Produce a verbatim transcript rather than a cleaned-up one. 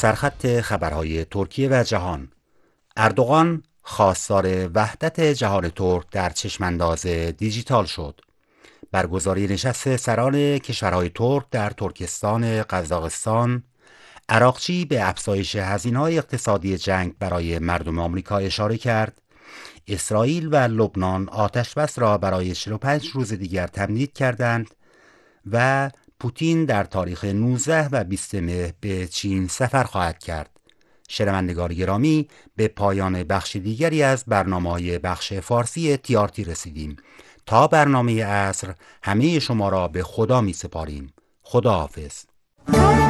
سرخط خبرهای ترکیه و جهان. اردوغان خواستار وحدت جهان ترک در چشمانداز دیجیتال شد. برگزاری نشست سران کشورهای ترک در ترکستان قزاقستان، عراقچی به افزایش هزینه‌های اقتصادی جنگ برای مردم آمریکا اشاره کرد. اسرائیل و لبنان آتشبس را برای چهل و پنج روز دیگر تمدید کردند و پوتین در تاریخ نوزده و بیست مهر به چین سفر خواهد کرد. شنوندگان گرامی، به پایان بخش دیگری از برنامه‌های بخش فارسی تی آر تی رسیدیم. تا برنامه عصر همه شما را به خدا می سپاریم. خدا حافظ.